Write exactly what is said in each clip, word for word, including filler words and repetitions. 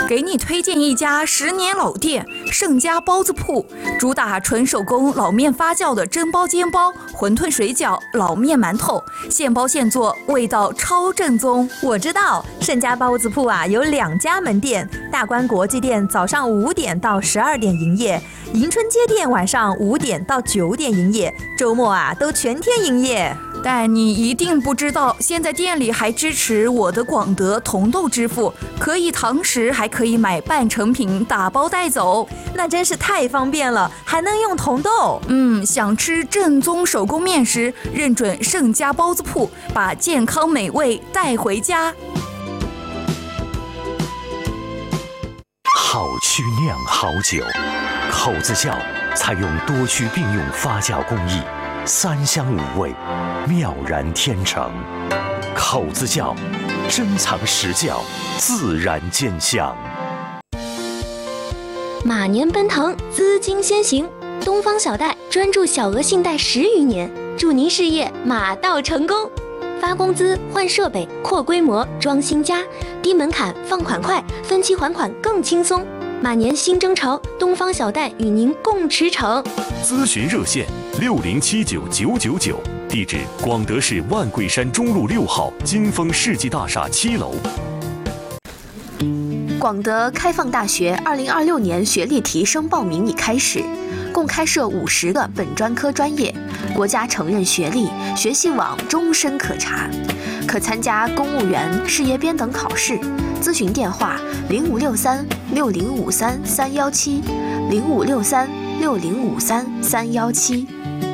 给你推荐一家十年老店盛家包子铺，主打纯手工老面发酵的蒸包煎包、馄饨水饺、老面馒头，现包现做，味道超正宗。 我知道盛家包子铺啊有两家门店，大观国际店早上五点到十二点营业，迎春街店晚上五点到九点营业，周末啊都全天营业。 但你一定不知道，现在店里还支持我的广德同豆支付，可以堂食，还可以买半成品打包带走， 那真是太方便了，还能用同豆。 嗯，想吃正宗手工面食，认准盛家包子铺，把健康美味带回家。 好曲酿好酒，口子窖采用多区并用发酵工艺，三香五味，妙然天成。口子窖，珍藏实窖，自然见香。 马年奔腾，资金先行，东方小贷专注小额信贷十余年，祝您事业马到成功。发工资、换设备、扩规模、装新家，低门槛、放款快，分期还款更轻松。马年新征潮，东方小贷与您共驰骋。 咨询热线六零七九九九九，地址广德市万桂山中路六号金丰世纪大厦七楼。 广德开放大学二零二六年学历提升报名已开始，共开设五十个本专科专业，国家承认学历，学习网终身可查，可参加公务员、事业编等考试。咨询电话零五六三六零五三三幺七零五六三六零五三三幺七。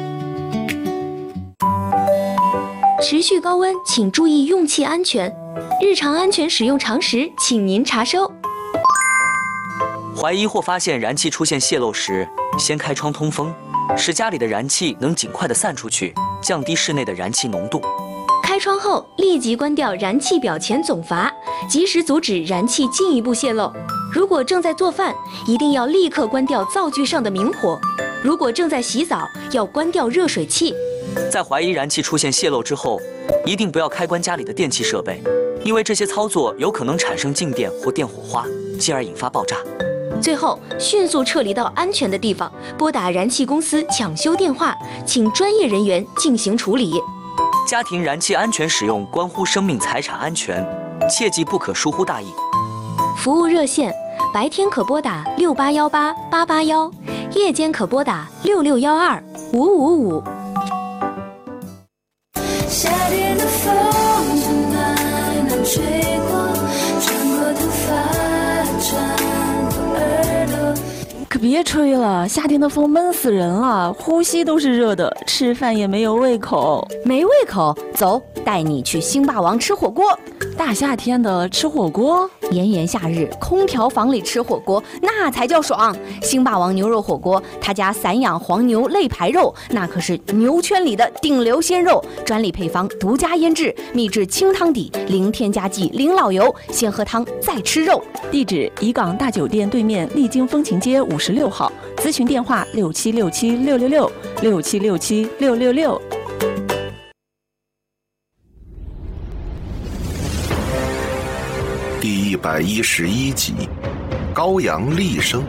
持续高温，请注意用气安全。日常安全使用常识，请您查收。 怀疑或发现燃气出现泄漏时，先开窗通风，使家里的燃气能尽快的散出去，降低室内的燃气浓度。 开窗后立即关掉燃气表前总阀，及时阻止燃气进一步泄漏。如果正在做饭，一定要立刻关掉灶具上的明火；如果正在洗澡，要关掉热水器。 在怀疑燃气出现泄漏之后，一定不要开关家里的电器设备，因为这些操作有可能产生静电或电火花，进而引发爆炸。 最后，迅速撤离到安全的地方，拨打燃气公司抢修电话，请专业人员进行处理。 家庭燃气安全使用关乎生命财产安全，切记不可疏忽大意。 服务热线：白天可拨打六八幺八八八幺，夜间可拨打六六幺二五五五。 夏天的风从慢慢吹过，穿过头发，穿过耳朵。 可别吹了，夏天的风闷死人了，呼吸都是热的，吃饭也没有胃口。 没胃口？走，带你去星霸王吃火锅。 大夏天的吃火锅， 炎炎夏日，空调房里吃火锅那才叫爽。星霸王牛肉火锅，他家散养黄牛肋排肉，那可是牛圈里的顶流鲜肉，专利配方，独家腌制，秘制清汤底，零添加剂，零老油，先喝汤再吃肉。 地址：怡港大酒店对面丽晶风情街五十六号，咨询电话六七六七六六六六七六七六六六。 第一百一十一集，高阳厉声。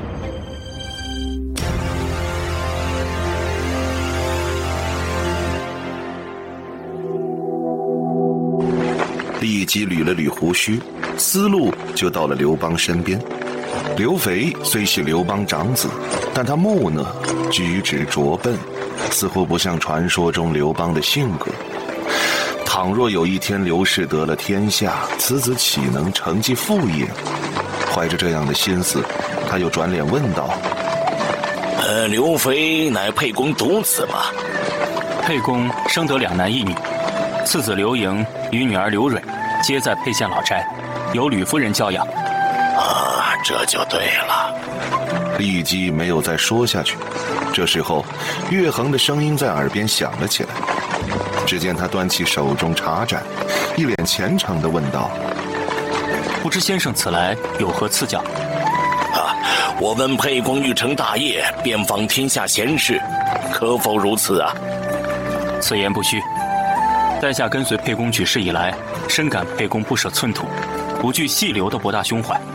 立即捋了捋胡须，思路就到了刘邦身边。刘肥虽是刘邦长子，但他木讷，举止拙笨，似乎不像传说中刘邦的性格。倘若有一天刘氏得了天下，此子岂能承继父业？怀着这样的心思，他又转脸问道： 呃，刘肥乃沛公独子吗？ 沛公生得两男一女，次子刘盈与女儿刘蕊皆在沛县老宅，由吕夫人教养。 啊，这就对了。 立即没有再说下去。这时候，岳恒的声音在耳边响了起来。只见他端起手中茶盏，一脸虔诚地问道： 不知先生此来有何赐教？ 啊，我闻沛公欲成大业，遍访天下贤士，可否如此啊？ 此言不虚。在下跟随沛公举事以来，深感沛公不舍寸土，不惧细流的博大胸怀。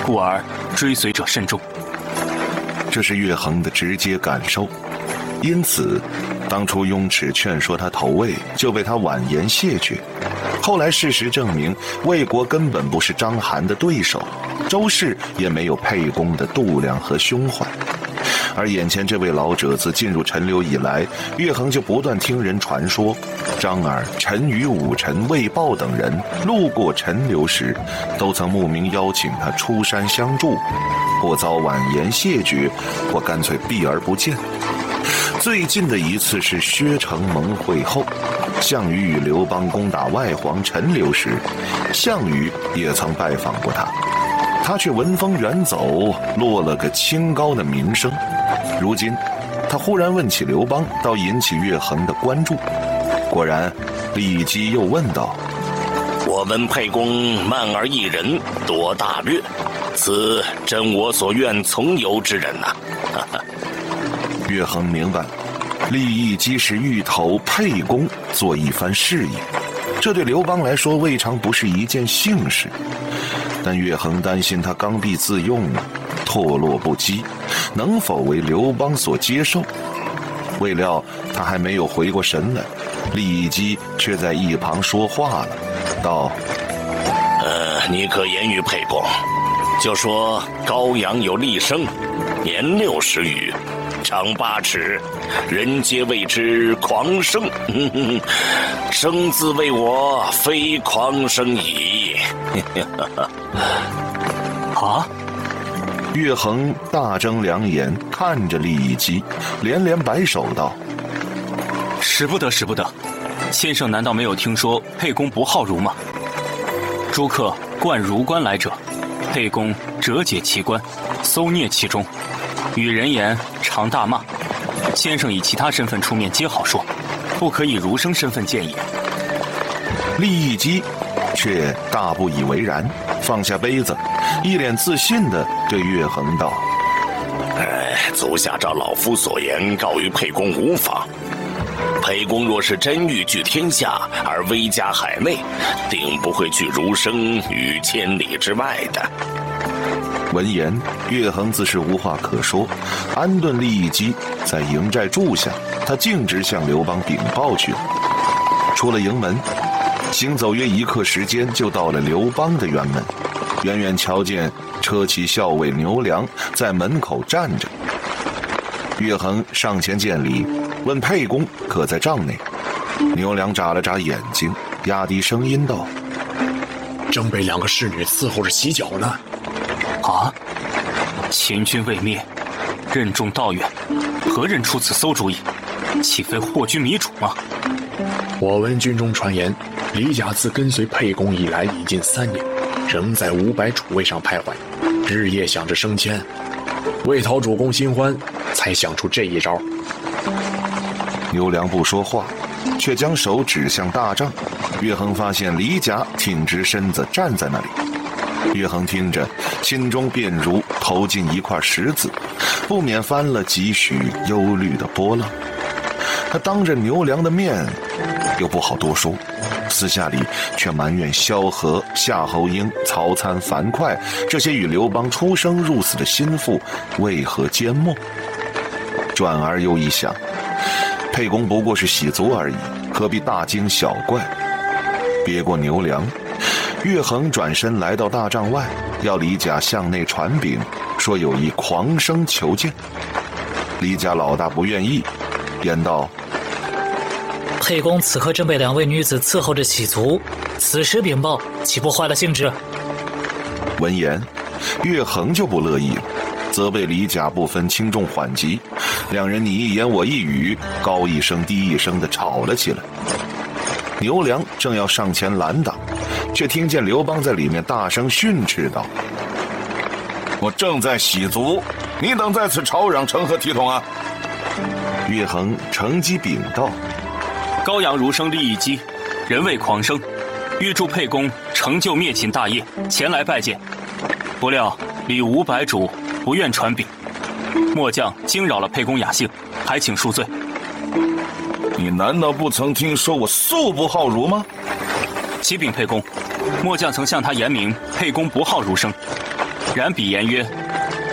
故而追随者甚众。 这是岳衡的直接感受，因此当初雍齿劝说他投魏，就被他婉言谢绝。后来事实证明，魏国根本不是章邯的对手，周氏也没有沛公的度量和胸怀。而眼前这位老者自进入陈留以来，岳衡就不断听人传说，张耳、陈余、武臣、魏豹等人路过陈留时，都曾慕名邀请他出山相助，或遭婉言谢绝，或干脆避而不见。最近的一次是薛城盟会后，项羽与刘邦攻打外黄陈留时，项羽也曾拜访过他，他却闻风远走，落了个清高的名声。如今他忽然问起刘邦，倒引起岳衡的关注。果然李基又问道： 我闻沛公慢而益人，多大略，此真我所愿从游之人呐、啊。 岳衡明白，利益基是欲投沛公做一番事业，这对刘邦来说未尝不是一件幸事。但岳衡担心他刚愎自用，唾落不羁，能否为刘邦所接受？未料他还没有回过神来，利基却在一旁说话了，道： 呃，你可言语沛公，就说高阳有厉声，年六十余，长八尺，人皆谓之狂生。生自谓我非狂生矣。 啊！ 岳衡大睁两眼看着利基，连连摆手道： 使不得，使不得！先生难道没有听说沛公不好儒吗？诸客冠儒官来者，沛公折解其冠，搜蹑其中，与人言常大骂。先生以其他身份出面皆好说，不可以儒生身份见也。 利基却大不以为然，放下杯子，一脸自信地对岳衡道： 哎，足下照老夫所言，告于沛公无妨。沛公若是真欲据天下而威加海内，定不会拒儒生于千里之外的。 闻言，岳衡自是无话可说，安顿利基在营寨住下，他径直向刘邦禀报去了。出了营门，行走约一刻时间，就到了刘邦的辕门。远远瞧见车骑校尉牛良在门口站着。岳衡上前见礼，问沛公可在帐内。牛良眨了眨眼睛，压低声音道： 正被两个侍女伺候着洗脚呢。 啊！秦军未灭，任重道远，何人出此馊主意？岂非祸居迷主吗？ 我闻军中传言，李甲自跟随沛公以来已近三年，仍在五百主位上徘徊，日夜想着升迁，为讨主公新欢，才想出这一招。 牛良不说话，却将手指向大帐。岳衡发现李甲挺直身子站在那里。岳衡听着，心中便如投进一块石子，不免翻了几许忧虑的波浪。他当着牛良的面又不好多说，私下里却埋怨萧何、夏侯婴、曹参、樊哙这些与刘邦出生入死的心腹为何缄默。转而又一想，沛公不过是喜足而已，何必大惊小怪？别过牛良，岳衡转身来到大帐外，要李甲向内传禀，说有一狂生求见。李甲老大不愿意，言道： 沛公此刻正被两位女子伺候着洗足，此时禀报，岂不坏了兴致？ 闻言，岳衡就不乐意了，责备李甲不分轻重缓急，两人你一言我一语，高一声低一声地吵了起来。牛良正要上前拦挡，却听见刘邦在里面大声训斥道： 我正在洗足，你等在此吵嚷，成何体统啊？ 岳衡乘机禀道： 高阳儒生利益基，人谓狂生，欲助沛公成就灭秦大业，前来拜见。不料李五百主不愿传禀，末将惊扰了沛公雅兴，还请恕罪。 你难道不曾听说我素不好儒吗？ 启禀沛公，末将曾向他言明沛公不好儒生。 然彼言曰：